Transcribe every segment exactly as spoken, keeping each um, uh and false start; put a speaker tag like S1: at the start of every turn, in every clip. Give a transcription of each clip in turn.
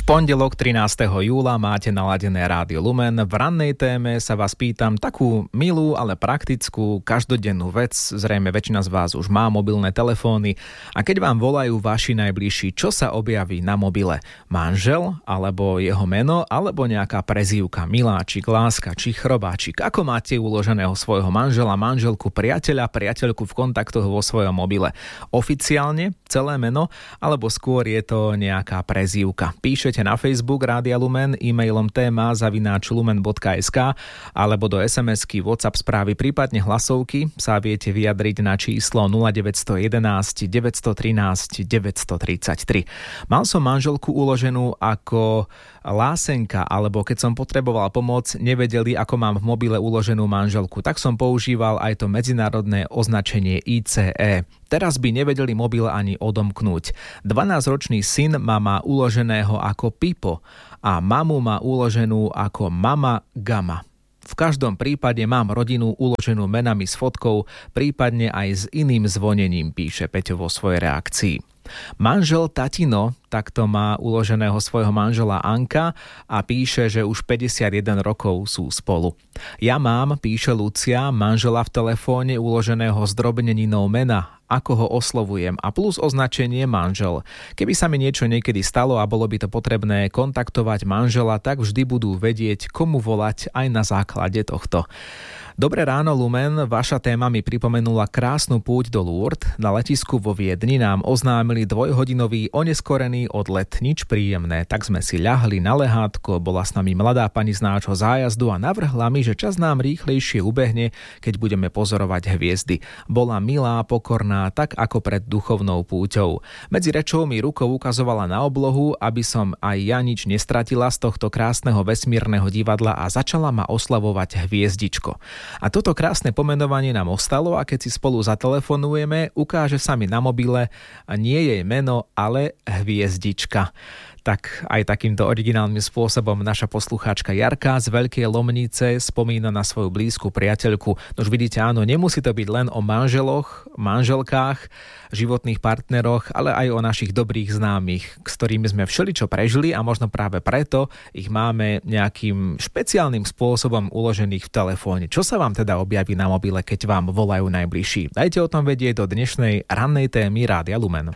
S1: Pondelok trinásteho júla máte naladené Rádio Lumen. V rannej téme sa vás pýtam takú milú, ale praktickú, každodennú vec. Zrejme väčšina z vás už má mobilné telefóny. A keď vám volajú vaši najbližší, čo sa objaví na mobile? Manžel, alebo jeho meno, alebo nejaká prezývka, miláčik, láska či chrobáčik? Ako máte uloženého svojho manžela, manželku, priateľa, priateľku v kontaktoch vo svojom mobile? Oficiálne celé meno, alebo skôr je to nejaká prezývka? Píšete na Facebook Rádia Lumen, e-mailom téma zavináč lumen bodka es ká alebo do es em esky, WhatsApp správy, prípadne hlasovky sa viete vyjadriť na číslo nula deväť jeden jedna, deväť jedna tri, deväť tri tri. Mal som manželku uloženú ako Lásenka, alebo keď som potreboval pomoc, nevedeli, ako mám v mobile uloženú manželku, tak som používal aj to medzinárodné označenie í cé é. Teraz by nevedeli mobil ani odomknúť. dvanásťročný syn ma má uloženého ako Pipo a mamu má uloženú ako Mama Gama. V každom prípade mám rodinu uloženú menami s fotkou, prípadne aj s iným zvonením, píše Peťo vo svojej reakcii. Manžel Tatino takto má uloženého svojho manžela Anka a píše, že už päťdesiatjeden rokov sú spolu. Ja mám, píše Lucia, manžela v telefóne uloženého zdrobneninou mena, ako ho oslovujem, a plus označenie manžel. Keby sa mi niečo niekedy stalo a bolo by to potrebné kontaktovať manžela, tak vždy budú vedieť, komu volať aj na základe tohto. Dobré ráno, Lumen, vaša téma mi pripomenula krásnu púť do Lourdes. Na letisku vo Viedni nám oznámili dvojhodinový oneskorený odlet, nič príjemné. Tak sme si ľahli na lehátko, bola s nami mladá pani z nášho zájazdu a navrhla mi, že čas nám rýchlejšie ubehne, keď budeme pozorovať hviezdy. Bola milá, pokorná, tak ako pred duchovnou púťou. Medzi rečou mi rukou ukazovala na oblohu, aby som aj ja nič nestratila z tohto krásneho vesmírneho divadla, a začala ma oslavovať hviezdičko. A toto krásne pomenovanie nám ostalo, a keď si spolu zatelefonujeme, ukáže sa mi na mobile nie jej meno, ale hviezdička. Tak aj takýmto originálnym spôsobom naša poslucháčka Jarka z Veľkej Lomnice spomína na svoju blízku priateľku. Nož vidíte, áno, nemusí to byť len o manželoch, manželkách, životných partneroch, ale aj o našich dobrých známych, s ktorými sme všeličo prežili a možno práve preto ich máme nejakým špeciálnym spôsobom uložených v telefóne. Čo sa vám teda objaví na mobile, keď vám volajú najbližší? Dajte o tom vedieť do dnešnej rannej témy Rádia Lumen.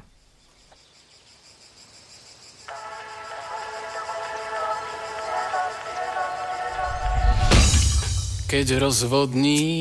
S2: Keď rozvodní